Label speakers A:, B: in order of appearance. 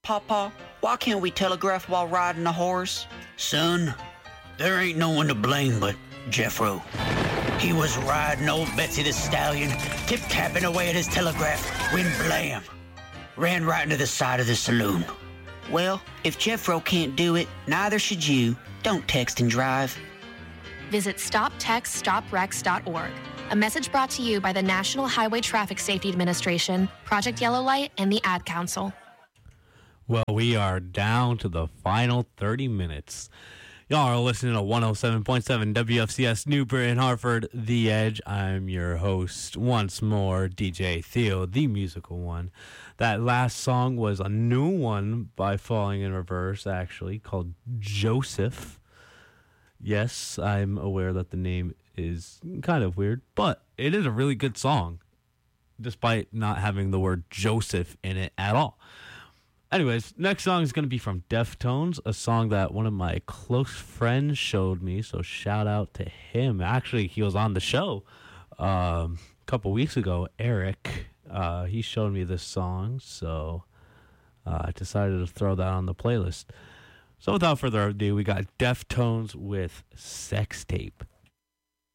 A: Papa, why can't we telegraph while riding a horse?
B: Son, there ain't no one to blame but Jeffro. He was riding old Betsy the Stallion, tip-tapping away at his telegraph, when blam! Ran right into the side of the saloon.
A: Well, if Jeffro can't do it, neither should you. Don't text and drive.
C: Visit StopTextStopWrecks.org. A message brought to you by the National Highway Traffic Safety Administration, Project Yellow Light, and the Ad Council.
D: Well, we are down to the final 30 minutes. Y'all are listening to 107.7 WFCS New Britain, Hartford, The Edge. I'm your host once more, DJ Theo, the musical one. That last song was a new one by Falling in Reverse, actually, called Joseph. Yes, I'm aware that the name is kind of weird, but it is a really good song, despite not having the word Joseph in it at all. Anyways, next song is going to be from Deftones, a song that one of my close friends showed me, so shout out to him. Actually, he was on the show a couple weeks ago, Eric. He showed me this song, so I decided to throw that on the playlist. So without further ado, we got Deftones with Sex Tape.